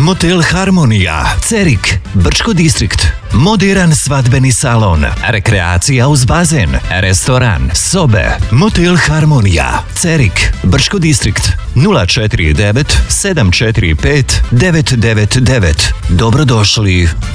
Motel Harmonija, Cerik, Brčko distrikt. Moderan svadbeni salon, rekreacija uz bazen, restoran, sobe. Motel Harmonija, Cerik, Brčko distrikt. 049 745 999. Dobrodošli.